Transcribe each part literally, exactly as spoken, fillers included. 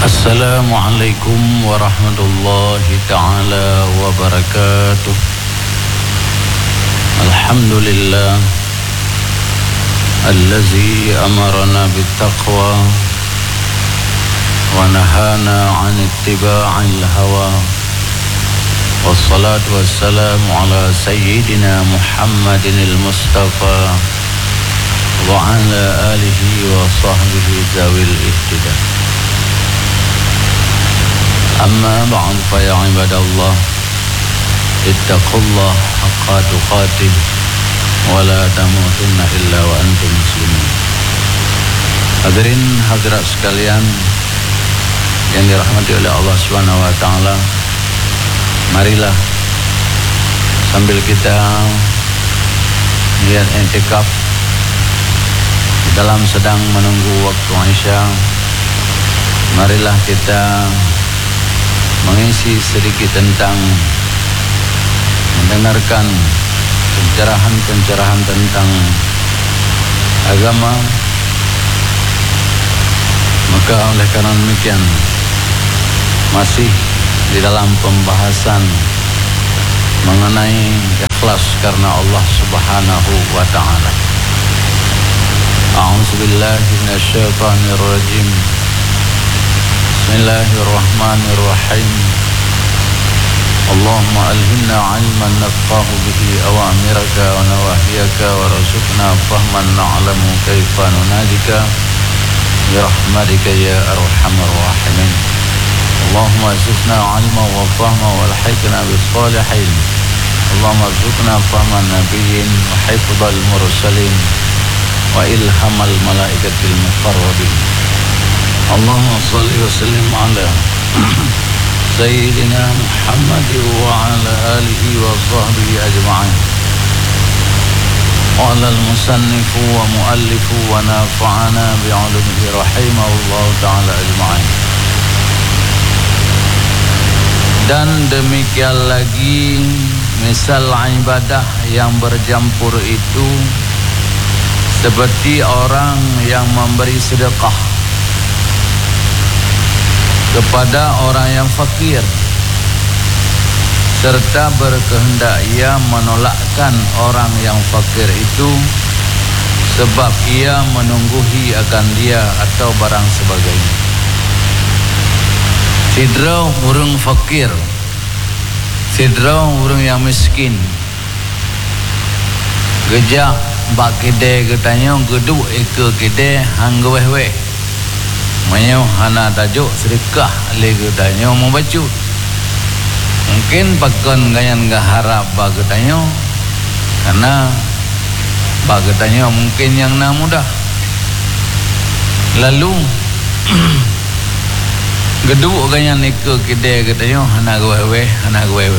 Assalamualaikum warahmatullahi ta'ala wabarakatuh. Alhamdulillah Allazi amarana bittaqwa wa nahana 'an ittiba'il hawa. Wassalatu wassalamu ala sayyidina Muhammadin al-Mustafa wa ala alihi wa sahbihi zawil ihtidah. Amma ba'd fa ya ibadallah ittaqullah haqqa tuqatih wa la tamutunna illa wa antum muslimun. Hadirin hadirat sekalian yang dirahmati oleh Allah Subhanahu wa taala, marilah sambil kita niat i'tikaf dalam sedang menunggu waktu Isya, marilah kita mengisi sedikit tentang mendengarkan pencerahan-pencerahan tentang agama. Maka oleh karena demikian masih di dalam pembahasan mengenai ikhlas karena Allah Subhanahu wa taala. A'udzubillahi minasyaitonir rajim. Bismillahirrahmanirrahim. Allahumma alhimna 'ilman nafqahu bihi awamiraka wa nawahiyaka warzuqna fahman na'lamu kaifa nunadika birahmatika ya arhamar rahimin. Allahumma zidna 'ilman wa fahma walhiqna bis-salihin. Allahumma rzuqna fahman nabiyyin wa hifdzal mursalin wa ilhamal malaikatil muqarrabin. Allahumma salli wa sallim ala Sayyidina Muhammad wa ala alihi wa sahbihi ajma'in. Wa ala al-musannifu wa muallifu wa nafa'ana bi'ulumihi rahimahullah ta'ala ajma'in. Dan demikian lagi misal ibadah yang bercampur itu seperti orang yang memberi sedekah kepada orang yang fakir serta berkehendak ia menolakkan orang yang fakir itu sebab ia menungguhi akan dia atau barang sebagainya. Sidra urang fakir, sidra urang yang miskin, gejak bak kedai katanya geduk eka kedai hang weh-weh Mayu hana tajuk sedekah lagi tanya mau baca. Mungkin pakon gayan gak harap bagi tanya karena bagi tanya mungkin yang nak mudah. Lalu geduk gayan ikut kedai katanya hana gawe hana gawe.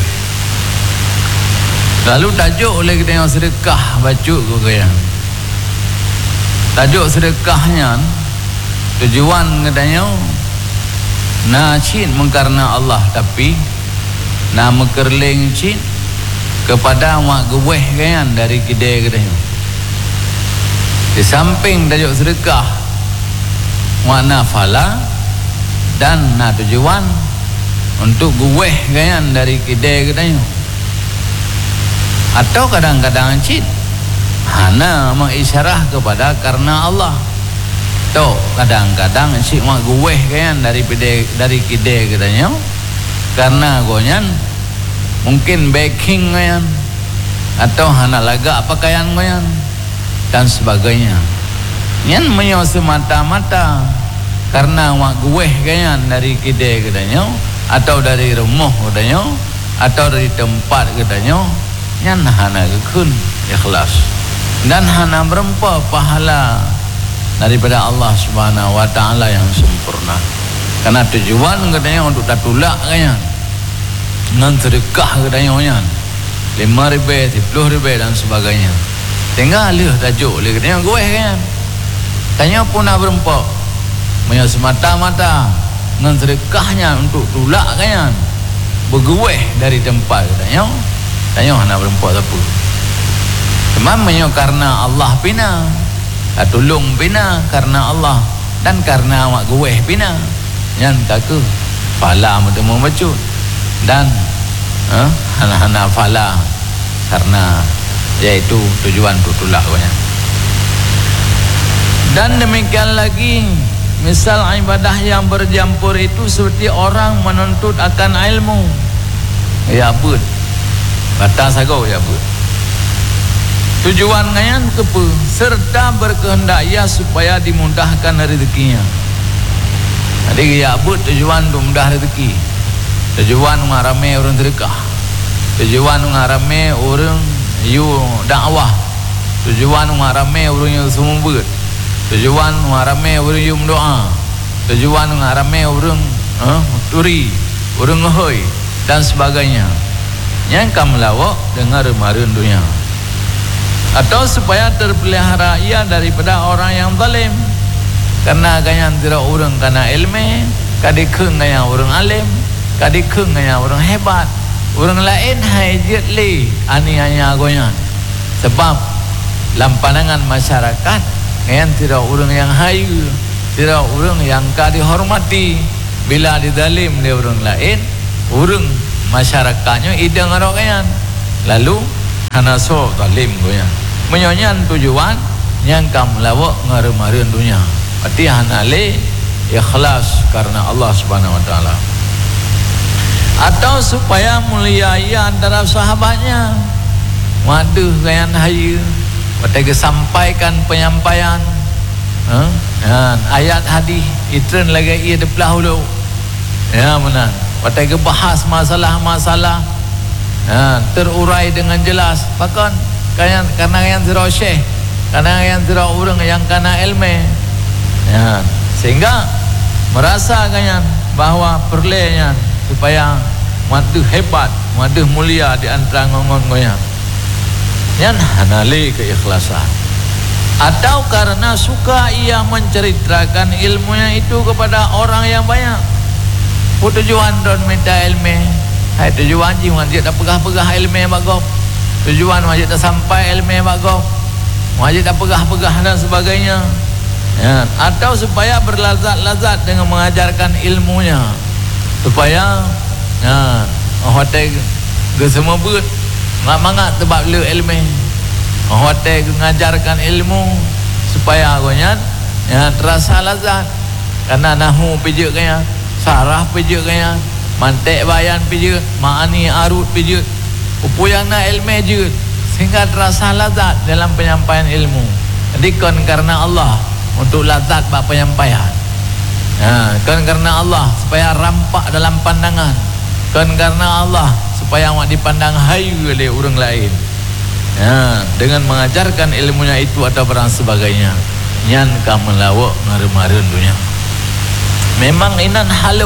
Lalu tajuk oleh kita sedekah baca ke gayan. Tajuk sedekahnya tujuan katanya na cin mengkarena Allah tapi na mekerling cin kepada mak geweh kan dari kedai katanya. Di samping tajuk sedekah makna fala dan na tujuan untuk geweh kan dari kedai katanya. Atau kadang-kadang cin hana mengisyarah kepada karena Allah. Tu kadang-kadang si mak gue kan dari pide dari kide katanya karena gonyan mungkin baking kan atau hana laga pakaian goyan dan sebagainya. Nyan menyo semata-mata karena mak gue kan dari kide katanya atau dari rumah katanya atau dari tempat katanya nyan hana gekun ikhlas dan hana berempa pahala daripada Allah Subhanahu wa taala yang sempurna. Karena tujuan katanya untuk tatulak katanya. Ngan sedekah katanya kan. lima ribu, sepuluh ribu dan sebagainya. Tinggal lih tajuk lih katanya gue kan. Tanya pun nak berempak. Punya semata-mata ngan sedekahnya untuk tulak katanya. Bergueh dari tempat katanya. Tanya nak berempak apa. Memangnya karena Allah pina, tolong bina karena Allah dan karena awak gue bina. nyan taku fala mutemu mecut dan eh, hana-hana fala karena yaitu tujuan tutulak banyak. Dan demikian lagi misal ibadah yang bercampur itu seperti orang menuntut akan ilmu. Ya but batas agau ya but tujuan ngayan kepe serta berkehendak ia supaya dimudahkan rezekinya. Jadi ya but tujuan untuk mudah rezeki, tujuan ngarame orang sedekah, tujuan ngarame orang yu dakwah, tujuan ngarame orang yang sumber, tujuan ngarame orang yang doa, tujuan ngarame orang eh, turi, orang ngehoi dan sebagainya. Yang kamu lawak dengar marun dunia. Atau supaya terpelihara ia daripada orang yang zalim. Karena ganyan tidak orang karena ilmu, kadikeng ganyan orang alim, kadikeng ganyan orang hebat. Orang lain hajat li aniaya gonya. Sebab dalam pandangan masyarakat ganyan tidak orang yang hayu, tidak orang yang kadihormati. Bila dizalim dia orang lain, orang masyarakatnya idang orang ganyan. Lalu hana so zalim gonya. Menyonyan tujuan yang kamu lawak ngaremarin dunia. Berarti hanale ikhlas karena Allah Subhanahu wa taala. Atau supaya mulia ia antara sahabatnya. Waduh kayan hayu. Berarti sampaikan penyampaian. Huh? Ya, ayat hadis itren lagi ia depelah hulu. Ya benar. Berarti bahas masalah-masalah. Ya, terurai dengan jelas. Bahkan Kayan, karena yang zero syekh, karena yang zero orang yang karena ilmu, ya, sehingga merasa kayan bahawa perlenya supaya madu hebat, madu mulia di antara ngongon goyang. Yang hanali keikhlasan. Atau karena suka ia menceritakan ilmunya itu kepada orang yang banyak. Tujuan don minta ilmu, hai tujuan jiwan dia tak pegah-pegah ilmu yang bagus. Tujuan wajib tak sampai ilmu yang bagus, wajib tak pegah-pegah dan sebagainya, ya. Atau supaya berlazat-lazat dengan mengajarkan ilmunya, supaya ya, hotel ke semua buat mangat sebab le ilmu, hotel mengajarkan ilmu supaya agonya ya, terasa lazat. Karena nahu pijak kaya, sarah pijak kaya, mantek bayan pijak, ma'ani arut pijak, upayang na ilmu je sehingga terasa lazat dalam penyampaian ilmu. Jadi kan karena Allah untuk lazat bak penyampaian. Ha, kan karena Allah supaya rampak dalam pandangan. Kan karena Allah supaya awak dipandang hayu oleh orang lain. Ya, dengan mengajarkan ilmunya itu atau barang sebagainya. Nyan kamu lawak ngareun-ngareun dunia. Memang inan halu.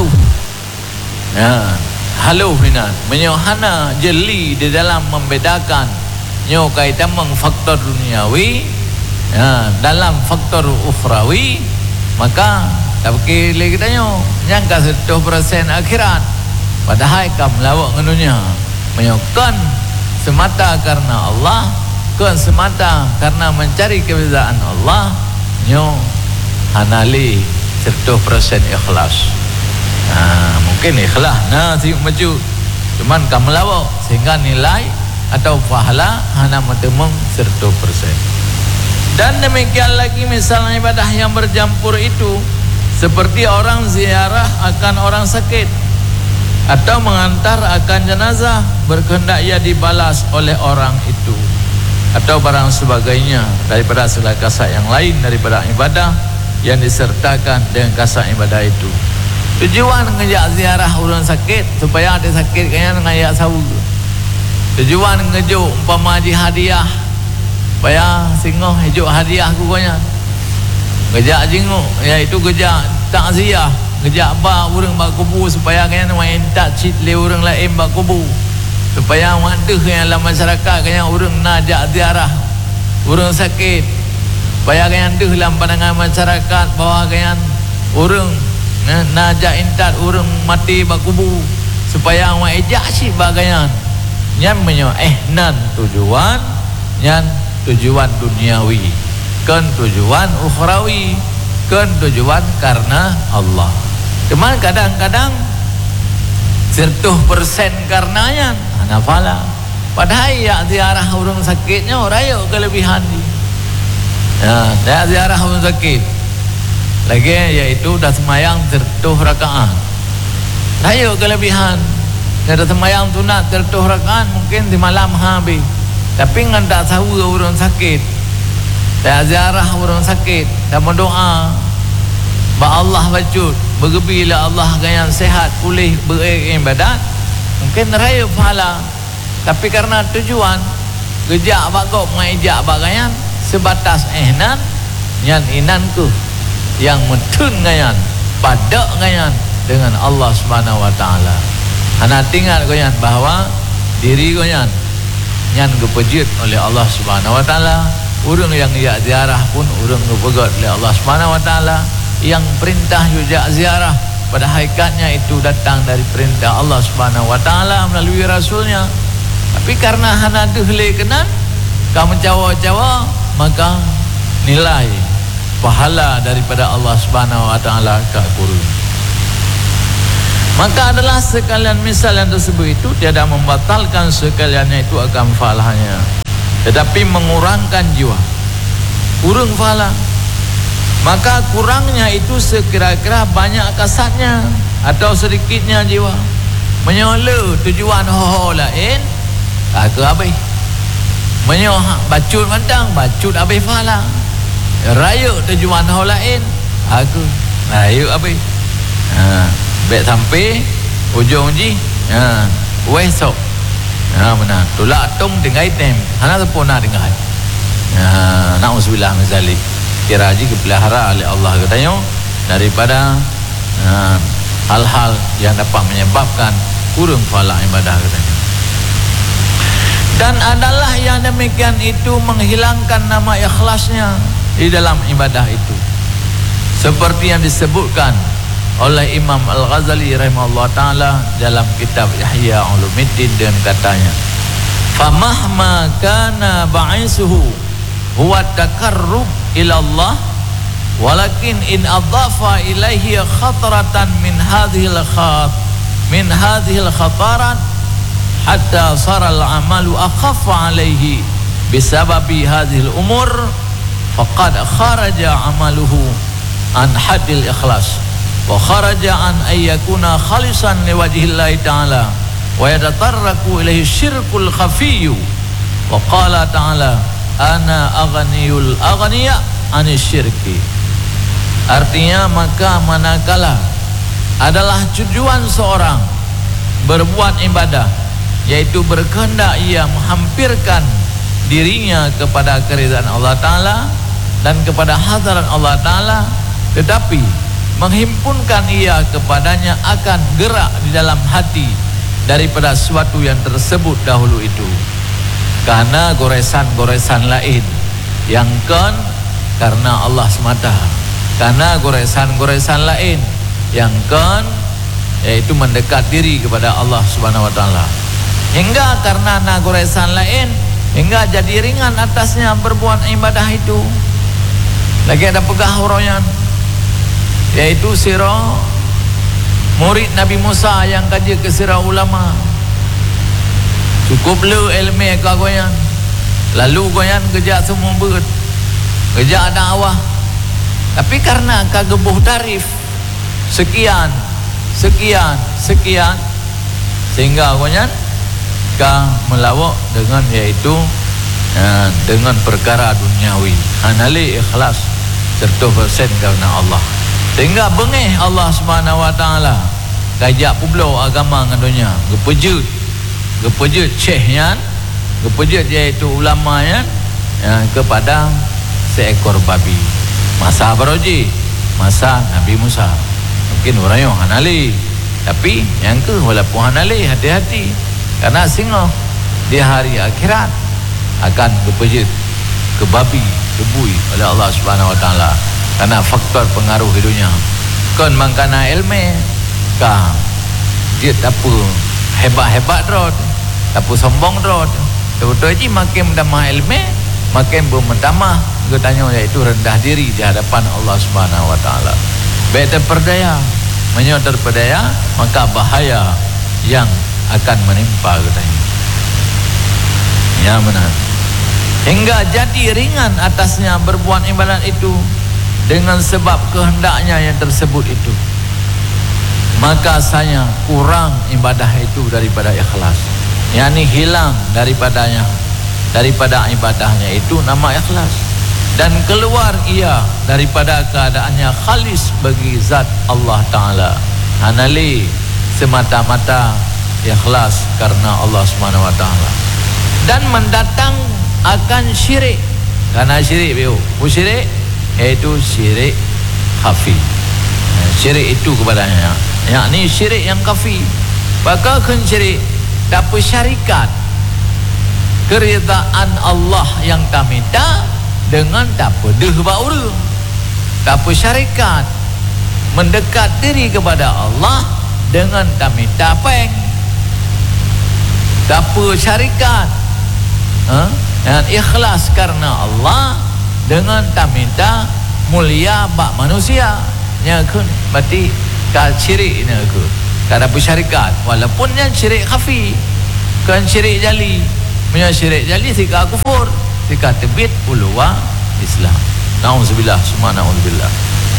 Ya, halu inan menyohana jeli di dalam membedakan nyo kaitan meng faktor duniawi ya, dalam faktor ukhrawi, maka tapi kita nyo nyangka seratus persen akhirat padahal kam lawak ngenunya menyokan semata karena Allah, kan semata karena mencari kebezaran Allah, nyo hanali seratus persen ikhlas. Nah, mungkin ikhlas nah si maju cuman kamu lawak sehingga nilai atau pahala hanya mentemung seratus persen. Dan demikian lagi misalnya ibadah yang bercampur itu seperti orang ziarah akan orang sakit atau mengantar akan jenazah, berkehendak ia dibalas oleh orang itu atau barang sebagainya daripada segala kasar yang lain daripada ibadah yang disertakan dengan kasar ibadah itu. Tujuan ngejak ziarah orang sakit supaya ada sakit kayaknya ngayak sawu. Tujuan ngejuk umpama haji hadiah supaya singoh hijuk hadiah kukunya. Ngejak jenguk iaitu ngejak takziah, ngejak ba orang bak kubu supaya kayaknya main takcit le orang lain bak kubu. Supaya waduh yang dalam masyarakat kayaknya orang najak ziarah orang sakit. Supaya kayaknya deh dalam pandangan masyarakat bahawa kayaknya orang najak intat orang mati bak kubu supaya awak ejak si bagaian nyan menyo eh nan tujuan nyan tujuan duniawi kan tujuan ukhrawi kan tujuan karena Allah. Cuma kadang-kadang seratus persen karenanya nafala. Padahal ya ziarah orang sakitnya raya kelebihan ni. Ya, dah ziarah orang sakit. Lagi yaitu dah semayang seratus rakaat. Raya kelebihan. Dah semayang sunat seratus rakaat mungkin di malam habis. Tapi ngan tak tahu orang sakit. Dah ziarah orang sakit, dah berdoa. Ba Allah wajud, bergebilah Allah yang sehat, pulih, beribadat. Mungkin raya pahala. Tapi karena tujuan gejak bagok mengejak bagayan sebatas ihnan yang inan ku yang mentun gayan padak gayan dengan Allah Subhanahu wa taala. Ana tinggal gayan bahawa diri gayan yang gepejut oleh Allah Subhanahu wa taala, urang yang ia ziarah pun urang gepegot oleh Allah Subhanahu wa taala. Yang perintah juga ziarah pada hakikatnya itu datang dari perintah Allah Subhanahu wa taala melalui rasulnya. Tapi karena hana duhle kenan kamu cawa-cawa, maka nilai pahala daripada Allah Subhanahu wa taala ka kurun. Maka adalah sekalian misal yang tersebut itu tiada membatalkan sekaliannya itu akan pahalanya, tetapi mengurangkan jiwa. Kurang pahala. Maka kurangnya itu sekira-kira banyak kasatnya atau sedikitnya jiwa. Menyola tujuan ho-ho lain, aku habis. Menyoh bacut mandang, bacut habis pahala. Raya tujuan ho lain, aku raya habis. Ha, baik sampai ujung ji, ha, esok. Ha, benar. Tolak tung tinggal item. Hana sempurna tinggal. Ha, na'udzubillah min zalik. Kira haji dipelihara oleh Allah katanya daripada ha, hal-hal yang dapat menyebabkan kurang pahala ibadah katanya. Dan adalah yang demikian itu menghilangkan nama ikhlasnya di dalam ibadah itu, seperti yang disebutkan oleh Imam Al-Ghazali rahimahullah ta'ala dalam kitab Ihya Ulumuddin dan katanya, famahma kana ba'isuhu huwa takarrub ila Allah, walakin in adhafa ilaihi khataratan min hadhil khat min hadhil khatarat hatta sara al-amalu akhaffa alaihi bisababi hadhil umur faqad kharaja amaluhu an haddil ikhlas wa kharaja an ayyakuna khalisan liwajhillahi ta'ala wa yatatarraku ilaihi syirkul khafiyyu wa qala ta'ala ana aghniyul aghniya anis syirki. Artinya maka manakala adalah tujuan seorang berbuat ibadah, yaitu berkehendak ia menghampirkan dirinya kepada keridhaan Allah Ta'ala dan kepada hadirat Allah Ta'ala, tetapi menghimpunkan ia kepadanya akan gerak di dalam hati daripada sesuatu yang tersebut dahulu itu, karena goresan-goresan lain yang kan karena Allah semata, karena goresan-goresan lain yang kan yaitu mendekat diri kepada Allah Subhanahu wa taala, hingga karena na goresan lain hingga jadi ringan atasnya berbuat ibadah itu. Lagi ada pegah horoyan, yaitu sirah murid Nabi Musa yang kaji ke sirah ulama. Cukup lu ilmu kau goyan, lalu goyan kerja semua ber, kerja dakwah. Tapi karena kau gebuh tarif sekian, sekian, sekian, sehingga goyan kau melawak dengan yaitu ya, dengan perkara duniawi. Anali ikhlas seratus persen karena Allah, sehingga bengih Allah Subhanahu wa taala kajak publo agama dengan dunia, gepejut gepejut syekh-nya, gepejut iaitu ulama-nya ya, kepada seekor babi. Masa baroji, masa Nabi Musa. Mungkin orang yang hanali, tapi yang ke walaupun hanali, hati-hati, karena singa di hari akhirat akan gepejut ke babi, kebui oleh Allah Subhanahu wa taala karena faktor pengaruh hidupnya. Kan mangkana ilmu ka dia tak apa hebat-hebat rod, tak apa sombong rod. Betul je makin mendamah ilmu, makin bermendamah katanya iaitu rendah diri di hadapan Allah Subhanahu wa taala. Baik terperdaya menyo daripada ya, maka bahaya yang akan menimpa katanya. Ya benar. Hingga jadi ringan atasnya berbuat ibadat itu dengan sebab kehendaknya yang tersebut itu. Maka saya kurang ibadah itu daripada ikhlas. Yani hilang daripadanya, daripada ibadahnya itu nama ikhlas. Dan keluar ia daripada keadaannya khalis bagi zat Allah Ta'ala. Hanali semata-mata ikhlas karena Allah Subhanahu Wa Ta'ala. Dan mendatang akan syirik. Karena syirik biu, syirik iaitu syirik khafi. Syirik itu kepadanya, yakni syirik yang khafi. Maka kan syirik dapat syarikat keridaan Allah yang tak minta dengan tak pedih bauru, tak syarikat mendekat diri kepada Allah dengan tak minta peng, tak syarikat ha? Dan ikhlas karena Allah dengan tak minta mulia bak manusia nya kun berarti kal syirik nya kun kada syarikat walaupun yang syirik khafi kan syirik jali punya syirik jali sika kufur sika tebit uluwa Islam. Nauzubillah summa nauzubillah.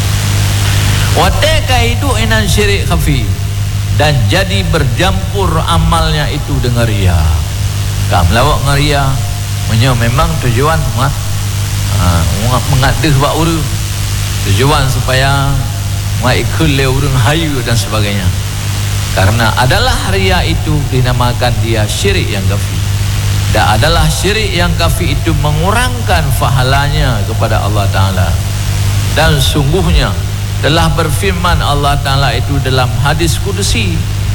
Wateka itu inan syirik khafi dan jadi bercampur amalnya itu dengan ria. Kam lawak ngaria menyo memang tujuan mak uh, mengadeh bak urang. Tujuan supaya mak ikul le urang hayu dan sebagainya. Karena adalah ria itu dinamakan dia syirik yang khafi. Dan adalah syirik yang kafir itu mengurangkan pahalanya kepada Allah Ta'ala. Dan sungguhnya telah berfirman Allah Ta'ala itu dalam hadis kudusi,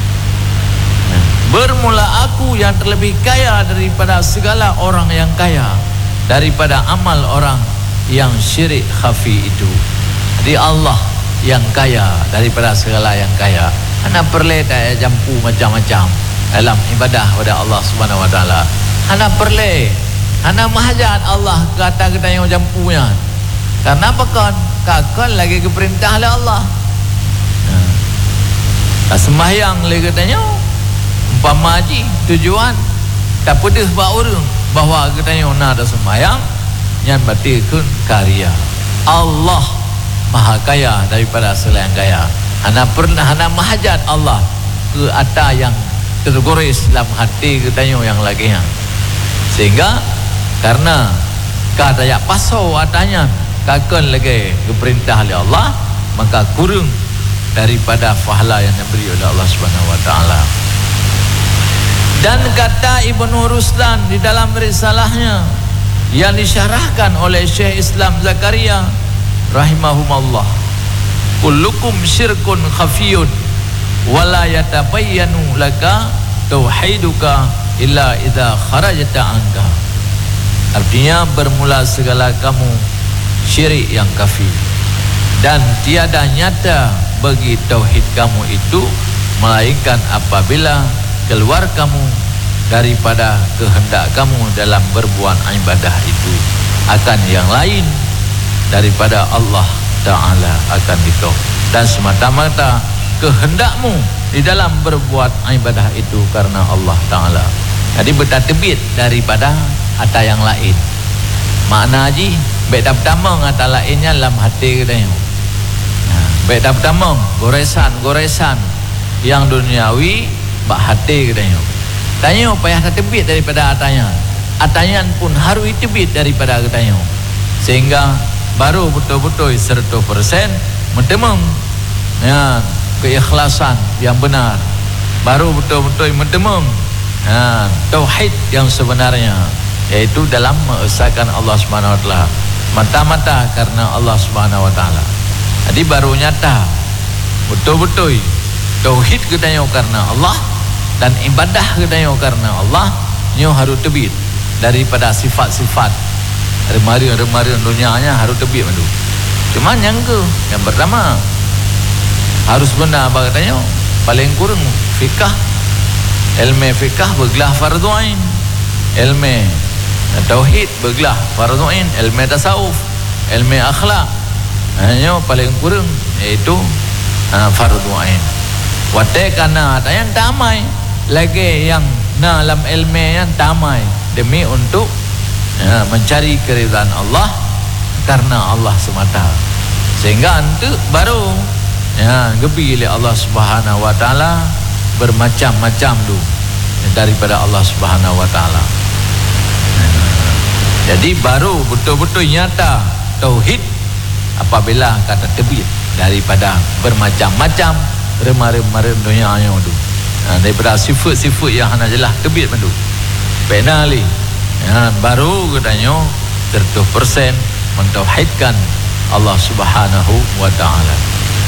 bermula aku yang terlebih kaya daripada segala orang yang kaya, daripada amal orang yang syirik khafi itu. Jadi Allah yang kaya daripada segala yang kaya. Anak perlu tak jampu macam-macam dalam ibadah kepada Allah Subhanahu Wa Ta'ala. Ana perle, ana mahajat Allah kata kita yang jampunya. Karena apa kan? Kakon lagi keperintah oleh Allah. Nah, sembahyang lagi katanya, umpama haji tujuan tak pedih bak urang bahawa katanya nak ada sembahyang, yang berarti kun karya Allah maha kaya daripada segala yang kaya. Ana pernah ana mahajat Allah ke atas yang tergores dalam hati katanya yang laginya. Sehingga karena kadaya pasau atanya kakon lagi keperintah oleh Allah, maka kurang daripada pahala yang diberi oleh Allah Subhanahu Wa Ta'ala. Dan kata Ibnu Ruslan di dalam risalahnya yang disyarahkan oleh Syekh Islam Zakaria rahimahumullah, kullukum syirkun khafiyun wala yatabayyanu laka tauhiduka illa idza kharajta anka. Artinya bermula segala kamu syirik yang kafir dan tiada nyata bagi tauhid kamu itu melainkan apabila keluar kamu daripada kehendak kamu dalam berbuat ibadah itu akan yang lain daripada Allah Ta'ala akan itu, dan semata-mata kehendakmu di dalam berbuat ibadah itu karena Allah Ta'ala. Jadi bertatebit daripada ata yang lain. Makna haji baik tak pertama ngata lainnya dalam hati katanya. Nah, baik tak pertama goresan-goresan yang duniawi bak hati katanya. Tanya payah tatebit daripada atanya. Atanya pun harus tebit daripada katanya. Sehingga baru betul-betul seratus persen mentemung ya keikhlasan yang benar, baru betul-betul mentemung ha, tauhid yang sebenarnya, yaitu dalam mengesahkan Allah Subhanahu Wa Taala mata-mata karena Allah Subhanahu Wa Taala. Jadi baru nyata betul-betul tauhid kita karena Allah dan ibadah kita karena Allah, nyo harus tebit daripada sifat-sifat remari-remari dunianya harus tebit madu. Cuman yang ke yang pertama harus benar katanya paling kurang fikah, ilmu fikah bergelah fardu ain, ilmu tauhid bergelah fardu ain, ilmu tasawuf, ilmu akhlak hanya paling kurang iaitu ha, fardu ain. Wate kana yang tamai lagi yang na alam ilmu yang tamai demi untuk ya, mencari keridhaan Allah karena Allah semata. Sehingga itu baru ya gebi oleh Allah Subhanahu wa taala bermacam-macam tu daripada Allah Subhanahu wa taala. Jadi baru betul-betul nyata tauhid apabila kata tebit daripada bermacam-macam remah-remah dunia yang tu. Ha, daripada sifat-sifat yang hana jelas tebit tu. Penali ya, baru katanya seratus persen mentauhidkan Allah Subhanahu wa taala.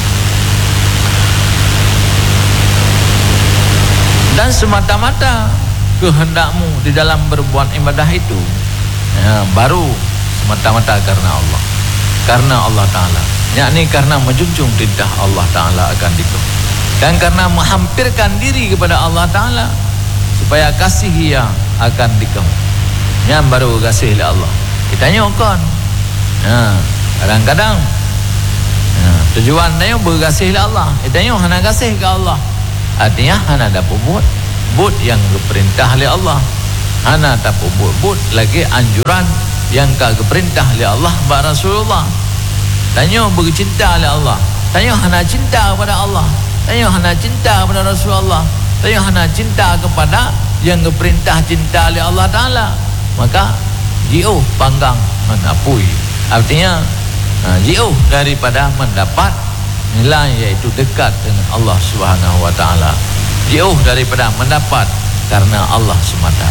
Dan semata-mata kehendakmu di dalam berbuat ibadah itu ya, baru semata-mata karena Allah, karena Allah Ta'ala, yakni karena menjunjung titah Allah Ta'ala akan itu, dan karena menghampirkan diri kepada Allah Ta'ala supaya kasih ia akan dikamu yang baru kasih oleh Allah. Kita nyokon ya, kadang-kadang ya, tujuan dia berkasih oleh Allah, kita nyok hana kasih ke Allah, artinya hana dapat buat buat yang diperintah oleh Allah, hana dapat buat buat lagi anjuran yang kagak perintah oleh Allah ba Rasulullah. Tanya bercinta oleh Allah, tanya hana cinta kepada Allah, tanya hana cinta kepada Rasulullah, tanya hana cinta kepada yang diperintah cinta oleh Allah Ta'ala, maka jauh panggang menapui, artinya jauh daripada mendapat nilai yaitu dekat dengan Allah Subhanahu wa taala, jauh daripada mendapat karena Allah semata.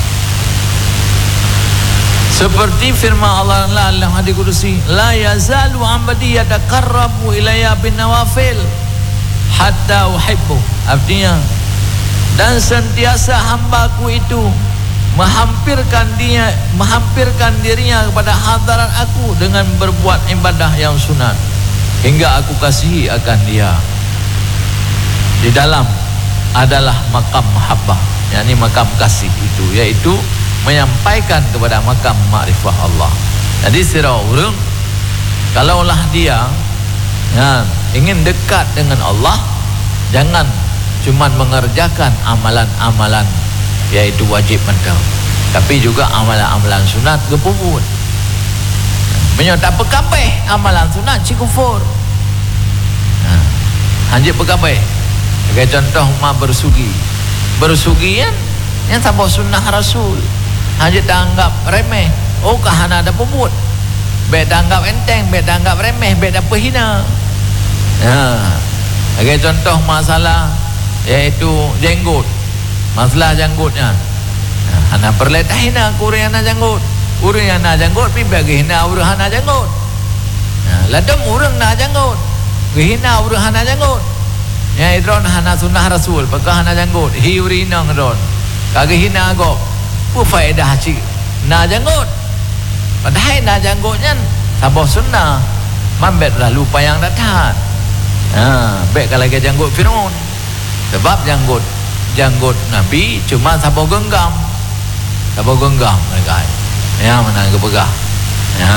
Seperti firman Allah dalam hadis qudsi, la yazalu 'abdi yataqarrabu ilayya bin nawafil hatta uhibbu, artinya dan sentiasa hambaku itu menghampirkan dia menghampirkan dirinya kepada hadarat aku dengan berbuat ibadah yang sunat hingga aku kasihi akan dia. Di dalam adalah makam mahabbah, yakni makam kasih itu, yaitu menyampaikan kepada makam makrifah Allah. Jadi sira orang kalaulah dia ya, ingin dekat dengan Allah, jangan cuma mengerjakan amalan-amalan yaitu wajib mentau, tapi juga amalan-amalan sunat gepuput. Menyata pekabeh amalan sunat si kufur. Nah, hanjit pekabeh. Sebagai contoh ma bersugi. Bersugi kan yang sabah sunnah Rasul. Hanjit tak anggap remeh. Oh kahana ada puput. Baik tak anggap enteng, baik tak anggap remeh, baik tak perhina. Nah, sebagai contoh masalah yaitu jenggot. Masalah janggutnya. Nah, hana perletah hina kurang hana janggut. Urang yang nak janggut pi bagi hina urang hana janggut. Nah, ladam urang nak janggut. Hina urang hana janggut. Ya idron hana sunnah Rasul, pakah hana janggut. Hi urina ngron. Kage hina go. Pu faedah cik nak janggut. Padahal nak janggutnya sabah sunnah. Mambet lalu payang datang. Ha, baik kalau ke janggut Firaun. Sebab janggut janggut Nabi cuma sabah genggam. Sabah genggam mereka. Ya mana ke pegah. Ya.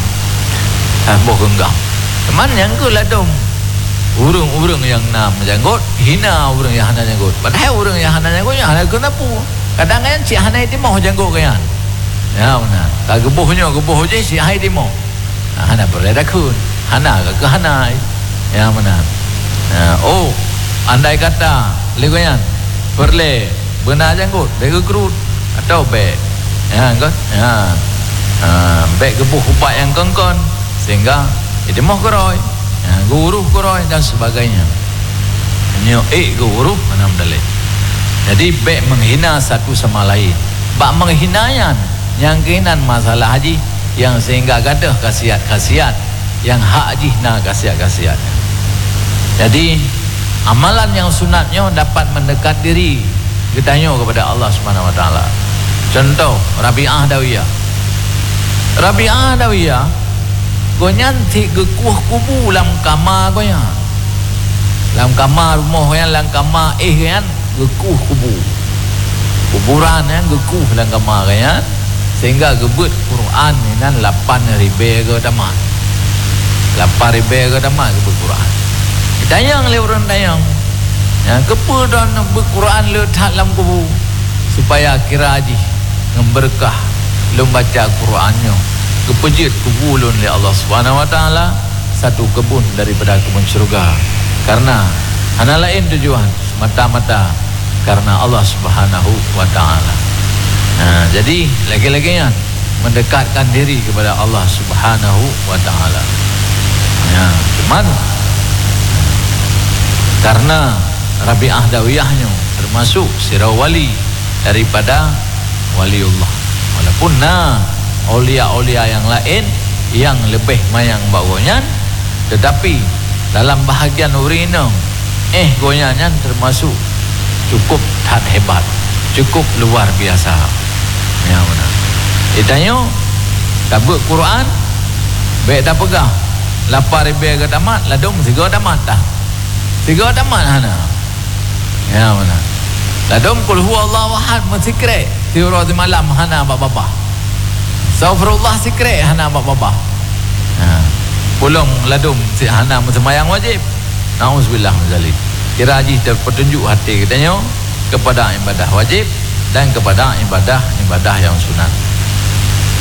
Sabah genggam. Teman yang ke ladum. Urang-urang yang nak janggut hina urang yang hana janggut. Padahal urang yang hana janggut yang hana kenapa? Kadang-kadang cik hana itu mau janggut kan. Ya mana. Tak gebuhnya gebuh je si hai di mau. Hana berada kun. Hana ke hana. Ya mana. Ya, oh, andai kata legoyan perle benar janggut beg kerut atau beg ya kan ya uh, beg gebuh ubat yang kengkon sehingga itu mau keroi ya, guru keroi dan sebagainya nyo eh guru mana mendalai. Jadi beg menghina satu sama lain, bak menghinaan yang keinan masalah haji yang sehingga gadah khasiat-khasiat yang hak haji nak khasiat-khasiat. Jadi amalan yang sunatnya dapat mendekat diri kitanya kepada Allah Subhanahu wa taala. Contoh Rabi'ah Dawiyah. Rabi'ah Dawiyah gonya ti gekuh kubu lam kamar gonya. Lam kamar rumah yang lam kamar eh kan gekuh kubu. Kuburan yang gekuh lam kamar kan sehingga gebut Quran nan lapan ribu ke tamat. lapan ribu ke tamat gebut Quran. dayang le orang dayang ya kepa dan berquran le dalam kubu supaya kira haji memberkah lum baca Qurannya kepejit kubu lun li Allah Subhanahu wa taala satu kebun daripada kebun syurga karena hana lain tujuan semata-mata karena Allah Subhanahu wa taala. Nah, jadi lagi-laginya mendekatkan diri kepada Allah Subhanahu wa taala. Ya, cuman karena Rabi'ah Dawiyahnya termasuk sirah wali daripada waliullah. Walaupun nah aulia-aulia yang lain yang lebih mayang bawanya, tetapi dalam bahagian urina eh goyangan termasuk cukup tak hebat, cukup luar biasa. Ya benar. Ditanya tabuk Quran baik tak pegang lapar ribu ke tamat ladung tiga tamat dah tiga tamat hana. Ya benar. Ladum kul huwallahu ahad mensikre tiura di malam hana bapa-bapa. Astaghfirullah sikre hana bapa-bapa. Ha. Pulung ladum si hana sembahyang wajib. Nauzubillah min zalik. Kira haji terpetunjuk hati katanya kepada ibadah wajib dan kepada ibadah-ibadah yang sunat.